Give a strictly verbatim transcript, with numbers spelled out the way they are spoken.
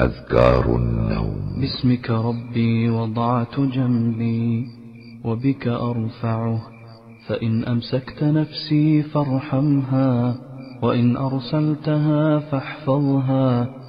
أذكار النوم. باسمك ربي وضعت جنبي وبك أرفعه، فإن أمسكت نفسي فارحمها، وإن أرسلتها فاحفظها،